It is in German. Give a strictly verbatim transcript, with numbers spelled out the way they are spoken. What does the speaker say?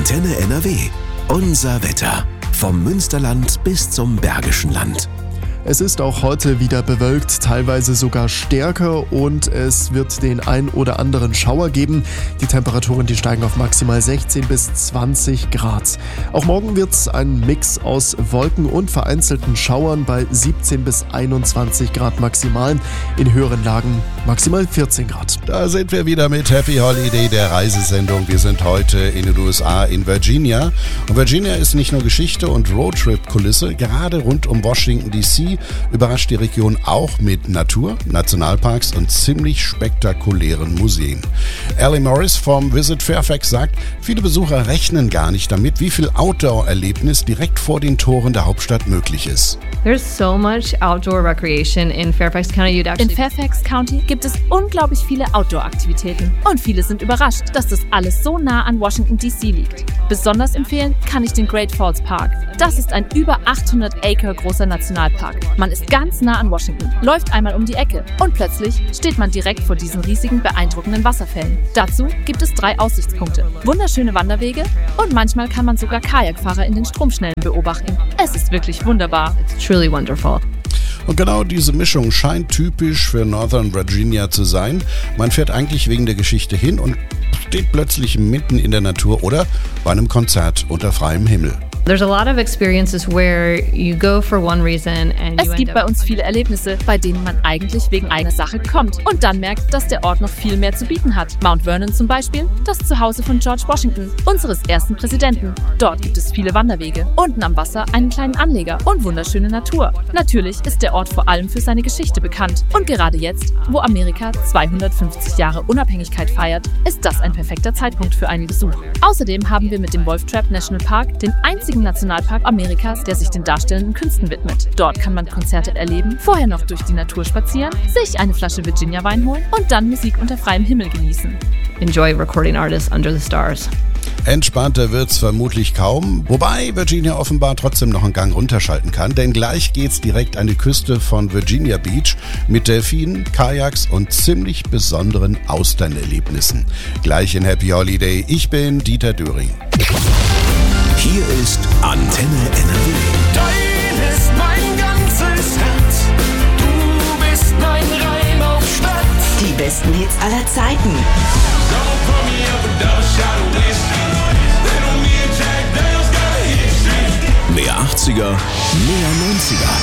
Antenne N R W. Unser Wetter. Vom Münsterland bis zum Bergischen Land. Es ist auch heute wieder bewölkt, teilweise sogar stärker, und es wird den ein oder anderen Schauer geben. Die Temperaturen, die steigen auf maximal sechzehn bis zwanzig Grad. Auch morgen wird es ein Mix aus Wolken und vereinzelten Schauern bei siebzehn bis einundzwanzig Grad maximal. In höheren Lagen maximal vierzehn Grad. Da sind wir wieder mit Happy Holiday, der Reisesendung. Wir sind heute in den U S A, in Virginia. Und Virginia ist nicht nur Geschichte und Roadtrip-Kulisse. Gerade rund um Washington D C überrascht die Region auch mit Natur, Nationalparks und ziemlich spektakulären Museen. Ellie Morris vom Visit Fairfax sagt, viele Besucher rechnen gar nicht damit, wie viel Outdoor-Erlebnis direkt vor den Toren der Hauptstadt möglich ist. There's so much outdoor recreation in Fairfax County. You'd actually In Fairfax County gibt es unglaublich viele Outdoor-Aktivitäten. Und viele sind überrascht, dass das alles so nah an Washington D C liegt. Besonders empfehlen kann ich den Great Falls Park. Das ist ein über achthundert Acre großer Nationalpark. Man ist ganz nah an Washington, läuft einmal um die Ecke und plötzlich steht man direkt vor diesen riesigen, beeindruckenden Wasserfällen. Dazu gibt es drei Aussichtspunkte, wunderschöne Wanderwege und manchmal kann man sogar Kajakfahrer in den Stromschnellen beobachten. Es ist wirklich wunderbar. It's truly wonderful. Und genau diese Mischung scheint typisch für Northern Virginia zu sein. Man fährt eigentlich wegen der Geschichte hin und steht plötzlich mitten in der Natur oder bei einem Konzert unter freiem Himmel. There's a lot of experiences where you go for one reason and you Es end gibt up bei uns viele Erlebnisse, bei denen man eigentlich wegen einer Sache kommt und dann merkt, dass der Ort noch viel mehr zu bieten hat. Mount Vernon zum Beispiel, das Zuhause von George Washington, unseres ersten Präsidenten. Dort gibt es viele Wanderwege, unten am Wasser einen kleinen Anleger und wunderschöne Natur. Natürlich ist der Ort vor allem für seine Geschichte bekannt und gerade jetzt, wo Amerika zweihundertfünfzig Jahre Unabhängigkeit feiert, ist das ein perfekter Zeitpunkt für einen Besuch. Außerdem haben wir mit dem Wolf Trap National Park den einzigen Nationalpark Amerikas, der sich den darstellenden Künsten widmet. Dort kann man Konzerte erleben, vorher noch durch die Natur spazieren, sich eine Flasche Virginia-Wein holen und dann Musik unter freiem Himmel genießen. enjoy recording artists under the stars. Entspannter wird's vermutlich kaum, wobei Virginia offenbar trotzdem noch einen Gang runterschalten kann, denn gleich geht's direkt an die Küste von Virginia Beach mit Delfinen, Kajaks und ziemlich besonderen Austernerlebnissen. Gleich in Happy Holiday, ich bin Dieter Döring. Hier ist Antenne N R W. Dein ist mein ganzes Herz. Du bist mein Reim auf Stadt. Die besten Hits aller Zeiten. Don't put me up a double shot of whiskey. They don't need Jack Daniels, got a history. Mehr achtziger, mehr neunziger.